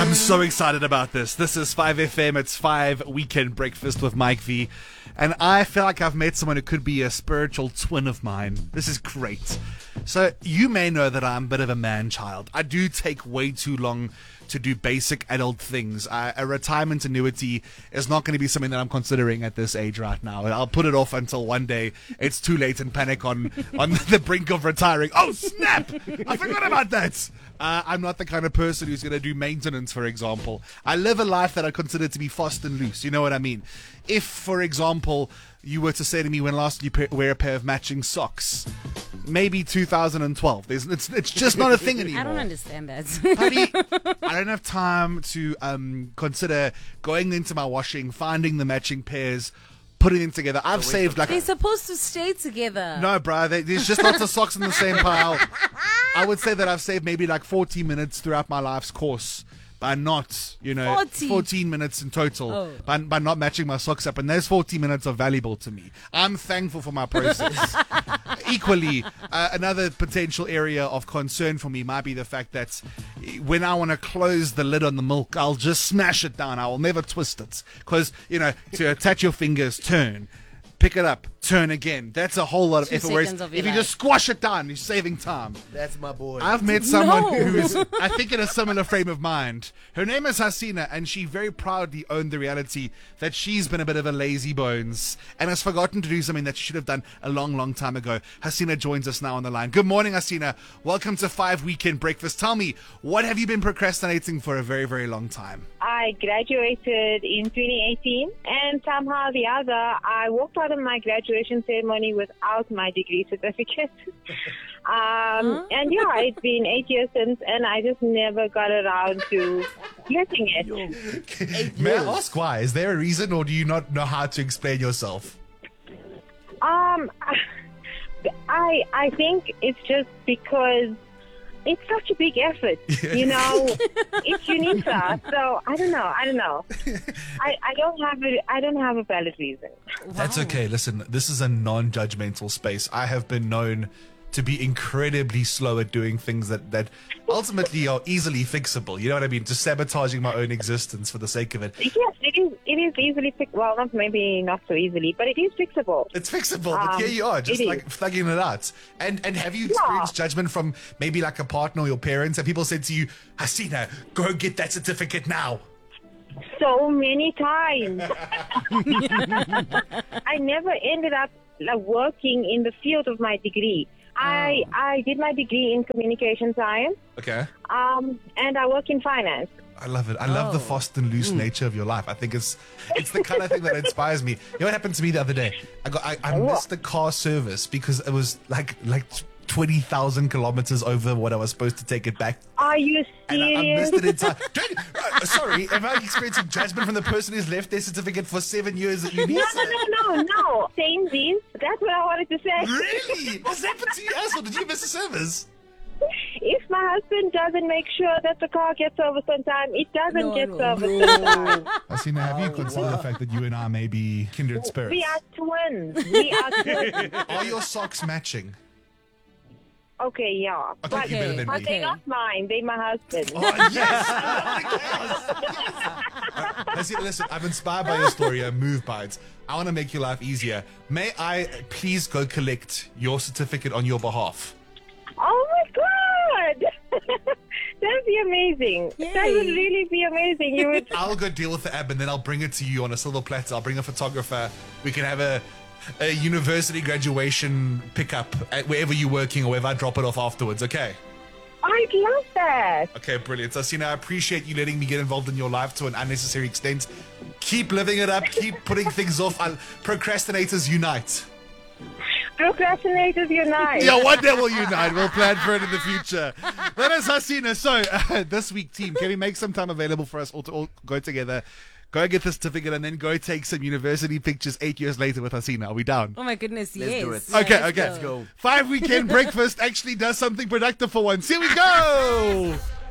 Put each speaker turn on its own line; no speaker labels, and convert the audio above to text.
I'm so excited about this. This is 5FM. It's 5 Weekend Breakfast with Mike V. And I feel like I've met someone who could be a spiritual twin of mine. This is great. So you may know that I'm a bit of a man-child. I do take way too long to do basic adult things. A retirement annuity is not going to be something that I'm considering at this age right now. I'll put it off until one day it's too late and panic on the brink of retiring. Oh, snap! I forgot about that. I'm not the kind of person who's going to do maintenance, for example. I live a life that I consider to be fast and loose. You know what I mean? If, for example, you were to say to me, when last did you wear a pair of matching socks? Maybe 2012. It's just not a thing anymore.
I don't understand that.
Honey, I don't have time to consider going into my washing, finding the matching pairs, putting them together. I've saved like...
They're supposed to stay together.
No, bro. There's just lots of socks in the same pile. I would say that I've saved maybe like 40 minutes throughout my life's course by not, 14 minutes in total by not matching my socks up. And those 40 minutes are valuable to me. I'm thankful for my process. Equally, another potential area of concern for me might be the fact that when I want to close the lid on the milk, I'll just smash it down. I will never twist it. Because, to attach your fingers, turn. Pick it up, turn again. That's a whole lot of effort. Whereas if you just squash it down, you're saving time.
That's my boy.
I've met someone who is, I think, in a similar frame of mind. Her name is Hasina, and she very proudly owned the reality that she's been a bit of a lazy bones and has forgotten to do something that she should have done a long, long time ago. Hasina joins us now on the line. Good morning, Hasina. Welcome to 5 Weekend Breakfast. Tell me, what have you been procrastinating for a very, very long time?
I graduated in 2018, and somehow or the other, I walked out of my graduation ceremony without my degree certificate. And yeah, it's been 8 years since, and I just never got around to getting it.
May I ask why? Is there a reason, or do you not know how to explain yourself?
I think it's just because it's such a big effort, It's UNISA, so I don't know. I don't have a valid reason.
That's okay. Listen, this is a non-judgmental space. I have been known to be incredibly slow at doing things that ultimately are easily fixable. You know what I mean? Just sabotaging my own existence for the sake of it.
Yes, it is easily fixable. Well, not so easily, but it is fixable.
It's fixable, but here you are, just like thugging it out. And have you experienced judgment from maybe like a partner or your parents? Have people said to you, Hasina, go get that certificate now?
So many times. I never ended up working in the field of my degree. I did my degree in communication science.
Okay.
And I work in finance.
I love it. I love the fast and loose nature of your life. I think it's the kind of thing that inspires me. You know what happened to me the other day? I missed the car service because it was like 20,000 kilometers over what I was supposed to take it back.
Are you serious?
And I missed it entirely. Sorry, am I experiencing judgment from the person who's left their certificate for 7 years at uni?
No. Samesies. That's what I wanted to say.
Really? What's happened to you, asshole? Did you miss a service?
If my husband doesn't make sure that the car gets serviced on time, it doesn't get serviced on time.
Hasina, have you considered the fact that you and I may be kindred spirits?
We are twins.
Are your socks matching?
Okay, yeah.
I think you're better than me.
They're not mine. They're my husband.
Oh, yes! Hasina, listen, I'm inspired by your story. I'm moved by it. I want to make your life easier. May I please go collect your certificate on your behalf?
Oh my God! That'd be amazing. Yay. That would really be amazing.
I'll go deal with the app and then I'll bring it to you on a silver platter. I'll bring a photographer. We can have a university graduation pickup at wherever you're working or wherever I drop it off afterwards, okay?
I'd love that.
Okay, brilliant. Hasina, I appreciate you letting me get involved in your life to an unnecessary extent. Keep living it up. Keep putting things off. Procrastinators unite.
Procrastinators unite.
Yeah, one day we'll unite. We'll plan for it in the future. That is Hasina. So, this week, team, can we make some time available for us all to all go together, go get the certificate, and then go take some university pictures 8 years later with Hasina? Are we down?
Oh my goodness,
Let's
yes.
do it.
Okay,
Let's go.
5 Weekend Breakfast actually does something productive for once. Here we go.